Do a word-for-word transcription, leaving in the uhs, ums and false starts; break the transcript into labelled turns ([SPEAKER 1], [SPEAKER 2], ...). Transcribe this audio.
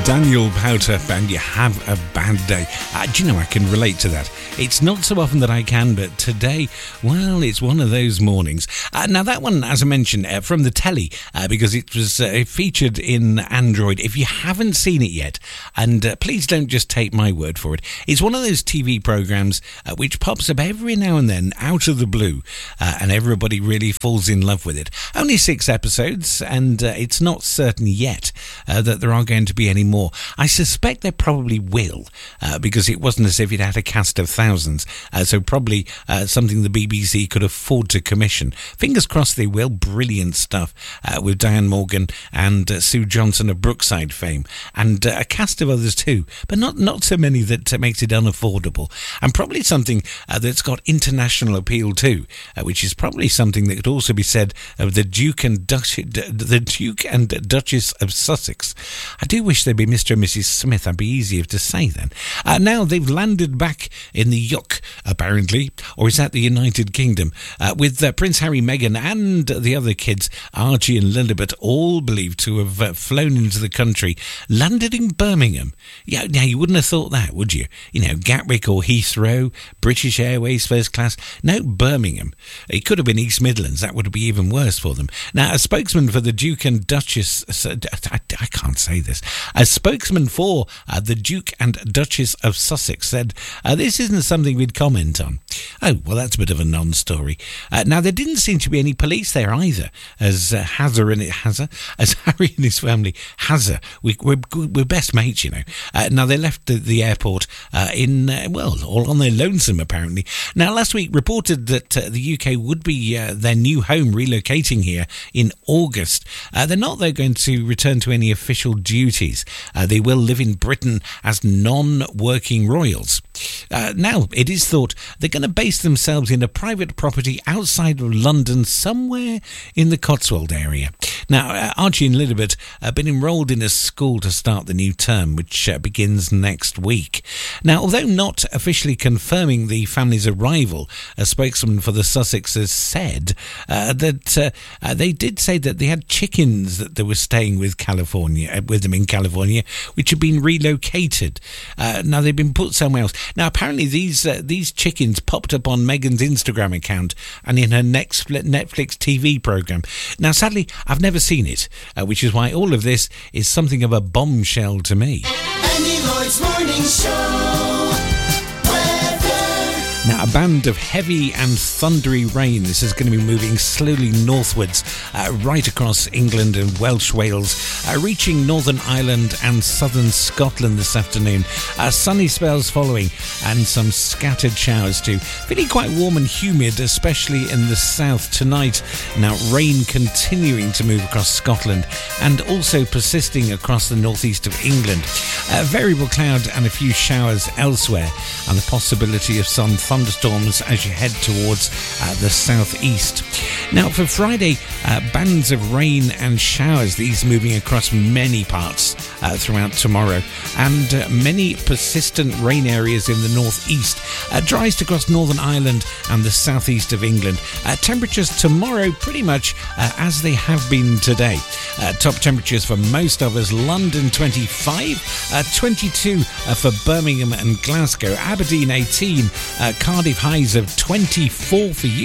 [SPEAKER 1] Daniel Powter and You Have a Bad Day. Uh, do you know, I can relate to that. It's not so often that I can, but today, well, it's one of those mornings. Uh, now, that one, as I mentioned, uh, from the telly, uh, because it was uh, featured in Android. If you haven't seen it yet, and uh, please don't just take my word for it, it's one of those T V programmes uh, which pops up every now and then out of the blue, uh, and everybody really falls in love with it. Only six episodes, and uh, it's not certain yet uh, that there are going to be any more. I suspect there probably will, uh, because it wasn't as if it had a cast of thousands, uh, so probably uh, something the B B C could afford to commission. Fingers crossed they will. Brilliant stuff uh, with Diane Morgan and uh, Sue Johnson of Brookside fame, and uh, a cast of others too, but not, not so many that uh, makes it unaffordable, and probably something uh, that's got international appeal too, uh, which is probably something that could also be said of the Duke and Duch- the Duke and Duchess of Sussex. I do wish they'd be Mister and Missus Smith. That'd be easier to say then. Uh, now they've landed back in the U K, apparently, or is that the United Kingdom, uh, with uh, Prince Harry, Meghan and the other kids, Archie and Lilibet, all believed to have uh, flown into the country, landed in Birmingham. Yeah, now you wouldn't have thought that, would you? You know, Gatwick or Heathrow, British Airways first class. No, Birmingham. It could have been East Midlands. That would be even worse for them. Now, a spokesman for the Duke and Duchess, uh, I, I can't say this, a spokesman for uh, the Duke and Duchess of Sussex said, uh, this isn't something we'd comment on. Oh, well, that's a bit of a non-story. Uh, now, there didn't seem to be any police there either, as uh, Hazza and it Hazza, as Harry and his family, Hazza, we, we're, we're best mates, you know. Uh, now, they left the, the airport uh, in, uh, well, all on their lonesome, apparently. Now, last week reported that uh, the U K would be uh, their new home, relocating here in August. Uh, they're not, though, going to return to any official duties. Uh, they will live in Britain as non-working royals. Uh, now, it is thought they're going to base themselves in a private property outside of London, somewhere in the Cotswold area. Now, uh, Archie and Lilibet have been enrolled in a school to start the new term, which uh, begins next week. Now, although not officially confirming the family's arrival, a spokesman for the Sussexes said uh, that uh, uh, they did say that they had chickens that they were staying with California, uh, with them in California, which had been relocated. Uh, now, they've been put somewhere else. Now, apparently these uh, these chickens popped up on Meghan's Instagram account and in her next Netflix T V programme. Now, sadly, I've never seen it, uh, which is why all of this is something of a bombshell to me.
[SPEAKER 2] Andy Lloyd's Morning Show.
[SPEAKER 1] Now, a band of heavy and thundery rain. This is going to be moving slowly northwards, uh, right across England and Welsh Wales, uh, reaching Northern Ireland and southern Scotland this afternoon. Uh, sunny spells following and some scattered showers too. Feeling quite warm and humid, especially in the south tonight. Now, rain continuing to move across Scotland and also persisting across the northeast of England. Uh, variable cloud and a few showers elsewhere, and the possibility of some thunderstorms as you head towards uh, the southeast. Now, for Friday, uh, bands of rain and showers, these moving across many parts uh, throughout tomorrow, and uh, many persistent rain areas in the northeast. Uh, dries across Northern Ireland and the southeast of England. Uh, temperatures tomorrow pretty much uh, as they have been today. Uh, top temperatures for most of us: London twenty-five, uh, twenty-two uh, for Birmingham and Glasgow, Aberdeen eighteen, uh, Cardiff highs of twenty-four for you.